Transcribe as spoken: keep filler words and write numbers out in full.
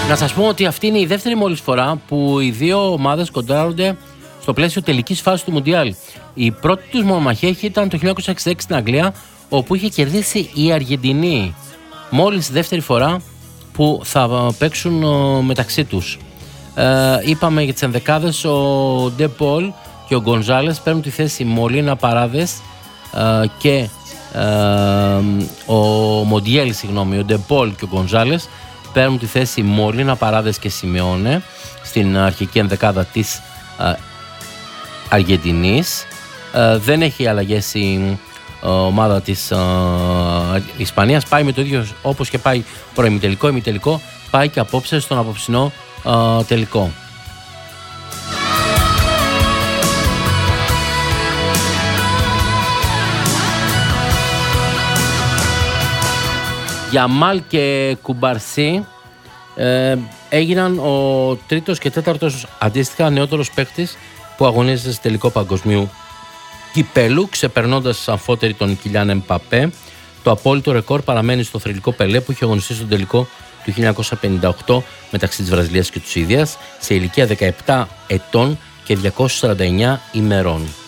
Να σας πούμε ότι αυτή είναι η δεύτερη μόλις φορά που οι δύο ομάδες κοντράρονται στο πλαίσιο τελικής φάσης του Μουντιάλ. Η πρώτη τους μονομαχία ήταν το χίλια εννιακόσια εξήντα έξι στην Αγγλία, όπου είχε κερδίσει η Αργεντινή. Μόλις η δεύτερη φορά που θα παίξουν μεταξύ τους. Ε, είπαμε για τις ενδεκάδες, ο Ντε Πολ και ο Γκονζάλες παίρνουν τη θέση Μολίνα Παράδες ε, και ε, ο Μοντιέλ, συγγνώμη, ο Ντε Πολ και ο Γκονζάλες παίρνουν τη θέση Μολίνα Παράδες και Σιμεώνε στην αρχική ενδεκάδα της ε, Αργεντινής. Ε, δεν έχει αλλαγές η ε, ομάδα της ε, Ισπανίας. Πάει με το ίδιο όπως και πάει προημιτελικό, ημιτελικό, πάει και απόψε στον απόψινό ε, τελικό. Γιαμάλ και Κουμπαρσί ε, έγιναν ο τρίτος και τέταρτος αντίστοιχα νεότερος παίκτης που αγωνίζεται σε τελικό παγκοσμίου κυπέλου, ξεπερνώντας αμφότερη τον Κιλιάν Εμπαπέ. Το απόλυτο ρεκόρ παραμένει στο θρυλικό Πελέ που είχε αγωνιστεί στον τελικό του χίλια εννιακόσια πενήντα οκτώ μεταξύ της Βραζιλίας και της Ινδίας σε ηλικία δεκαεπτά ετών και διακόσιες σαράντα εννέα ημερών.